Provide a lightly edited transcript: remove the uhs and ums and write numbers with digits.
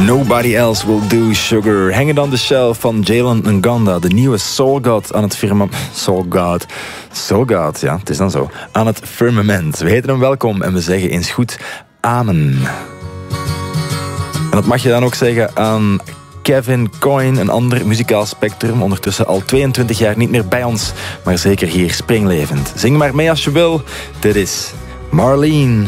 Nobody Else Will Do, Sugar. Hanging on the Shelf van Jalen Nganda, de nieuwe Soul God aan het firmament. Soul God, ja, het is dan zo. Aan het firmament. We heten hem welkom en we zeggen eens goed amen. En dat mag je dan ook zeggen aan Kevin Coyne, een ander muzikaal spectrum. Ondertussen al 22 jaar niet meer bij ons, maar zeker hier springlevend. Zing maar mee als je wil. Dit is Marlene.